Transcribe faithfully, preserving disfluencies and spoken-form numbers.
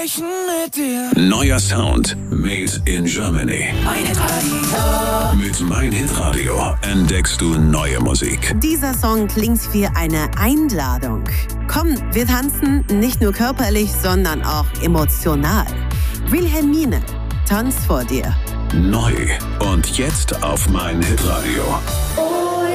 sprechen mit dir. Neuer Sound, made in Germany. Mein Hitradio. Mit Mein Hitradio entdeckst du neue Musik. Dieser Song klingt wie eine Einladung. Komm, wir tanzen nicht nur körperlich, sondern auch emotional. Wilhelmine, tanzt vor dir. Neu und jetzt auf Mein Hitradio.